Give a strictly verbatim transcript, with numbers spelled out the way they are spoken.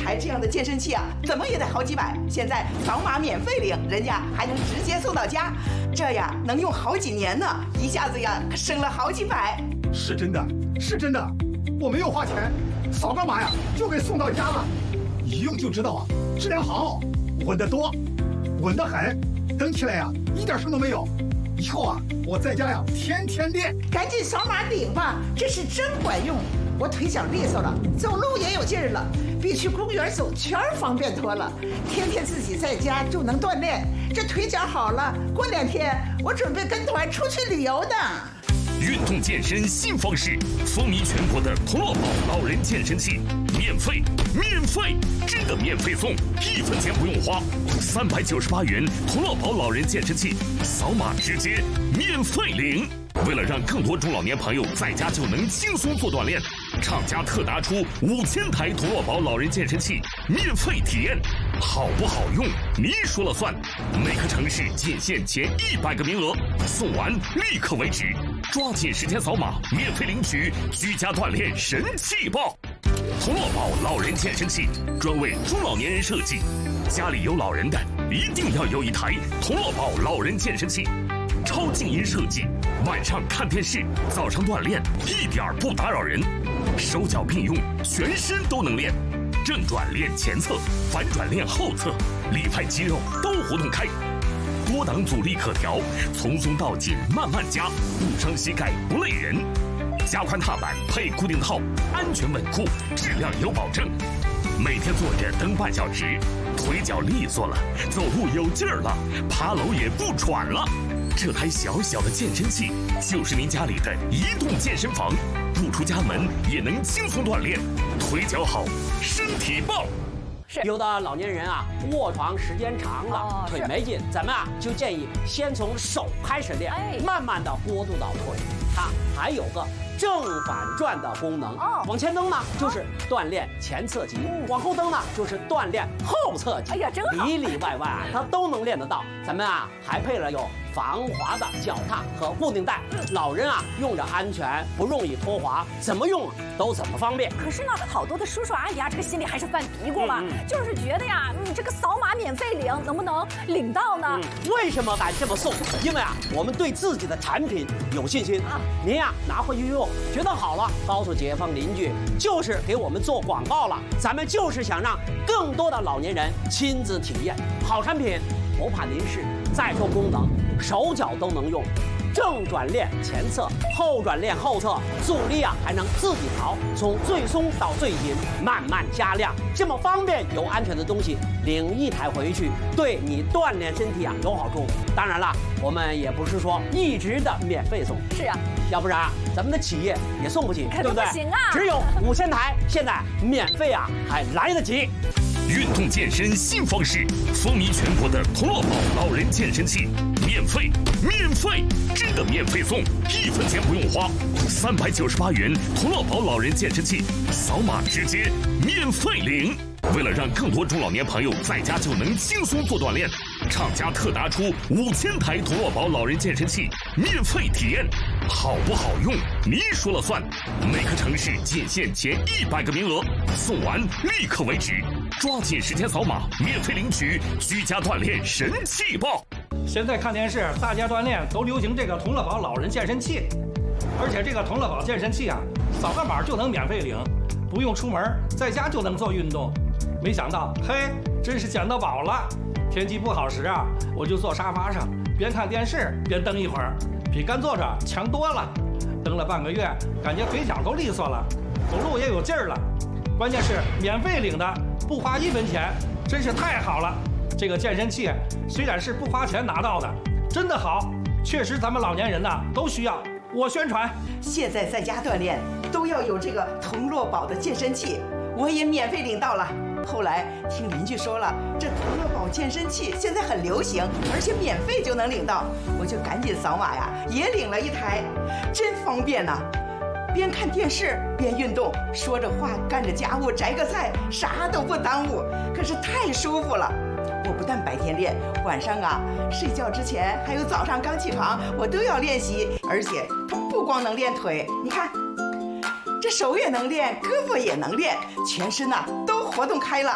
台这样的健身器啊，怎么也得好几百。现在扫码免费领，人家还能直接送到家，这呀能用好几年呢，一下子呀可省了好几百。 是真的，是真的，我没有花钱，扫个码呀就给送到家了，一用就知道啊，质量好，稳得多，稳得很，蹬起来呀一点声都没有。以后啊，我在家呀天天练。 赶紧扫码领吧，这是真管用。我腿脚利索了，走路也有劲儿了，比去公园走圈方便多了。天天自己在家就能锻炼，这腿脚好了，过两天我准备跟团出去旅游的。 运动健身新方式，风靡全国的童乐宝老人健身器，免费，免费，真的免费送，一分钱不用花，三百九十八元童乐宝老人健身器，扫码直接免费领。为了让更多中老年朋友在家就能轻松做锻炼，厂家特拿出五千台童乐宝老人健身器免费体验，好不好用您说了算。每个城市仅限前一百个名额，送完立刻为止，抓紧时间扫码免费领取居家锻炼神器包。童乐宝老人健身器专为中老年人设计，家里有老人的一定要有一台童乐宝老人健身器。超静音设计，晚上看电视，早上锻炼，一点不打扰人。手脚并用，全身都能练。正转练前侧，反转练后侧，里派肌肉都活动开。多档阻力可调，从松到紧慢慢加，不伤膝盖不累人。加宽踏板配固定套，安全稳固，质量有保证。每天坐着蹬半小时，腿脚利索了，走路有劲儿了，爬楼也不喘了。这台小小的健身器就是您家里的移动健身房，不出家门也能轻松锻炼，腿脚好，身体棒。 是有的老年人啊，卧床时间长了，哦、腿没劲，咱们啊就建议先从手开始练，哎、慢慢的过渡到腿。它还有个正反转的功能，哦、往前蹬呢就是锻炼前侧肌，嗯、往后蹬呢就是锻炼后侧肌。哎呀，真好，里里外外啊它都能练得到。咱们啊还配了有防滑的脚踏和固定带，嗯、老人啊用着安全，不容易脱滑，怎么用都怎么方便。 可是呢，好多的叔叔阿姨啊，这个心里还是犯嘀咕嘛，嗯嗯、就是觉得呀，你这个扫码免费领，能不能领到呢？ 嗯、为什么敢这么送？因为啊，我们对自己的产品有信心啊。您呀拿回去用，觉得好了，告诉街坊邻居，就是给我们做广告了。咱们就是想让更多的老年人亲自体验好产品，不怕您是再说功能，手脚都能用。正转练前侧，后转练后侧，阻力啊还能自己调，从最松到最紧，慢慢加量，这么方便又安全的东西，领一台回去，对你锻炼身体啊有好处。当然了，我们也不是说一直的免费送， 是啊， 要不然咱们的企业也送不起，对不对？ 不行啊， 只有五千台，现在免费啊还来得及。 运动健身新方式，风靡全国的童乐宝老人健身器，免费，免费，真的免费送，一分钱不用花，三百九十八元童乐宝老人健身器，扫码直接免费领。为了让更多中老年朋友在家就能轻松做锻炼，厂家特拿出五千台童乐宝老人健身器免费体验，好不好用您说了算。每个城市仅限前一百个名额，送完立刻为止，抓紧时间扫码免费领取居家锻炼神器包。 现在看电视，大家锻炼都流行这个童乐宝老人健身器，而且这个童乐宝健身器啊，扫个码就能免费领，不用出门，在家就能做运动。没想到，嘿，真是捡到宝了！天气不好时啊，我就坐沙发上，边看电视边蹬一会儿，比干坐着强多了。蹬了半个月，感觉腿脚都利索了，走路也有劲儿了。关键是免费领的，不花一分钱，真是太好了。这个健身器虽然是不花钱拿到的，真的好，确实咱们老年人呐都需要。我宣传， 现在在家锻炼都要有这个童乐宝的健身器，我也免费领到了。后来听邻居说了，这童乐宝健身器现在很流行，而且免费就能领到，我就赶紧扫码呀，也领了一台，真方便呐！边看电视边运动，说着话干着家务，摘个菜，啥都不耽误，可是太舒服了。我不但白天练，晚上啊睡觉之前还有早上刚起床，我都要练习，而且它不光能练腿，你看。这手也能练，胳膊也能练，全身呐、啊、都活动开了。